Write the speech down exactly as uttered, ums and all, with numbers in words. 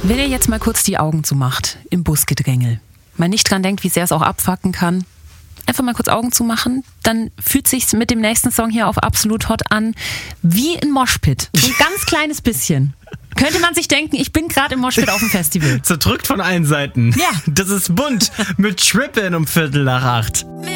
Wenn ihr jetzt mal kurz die Augen zumacht, im Busgedrängel, mal nicht dran denkt, wie sehr es auch abfucken kann, einfach mal kurz Augen zumachen, dann fühlt sich's mit dem nächsten Song hier auf Absolut Hot an wie ein Moshpit. So ein ganz kleines bisschen. Könnte man sich denken, ich bin gerade im Moshpit auf dem Festival. Zerdrückt von allen Seiten. Ja. Das ist bunt mit Trippin um Viertel nach acht.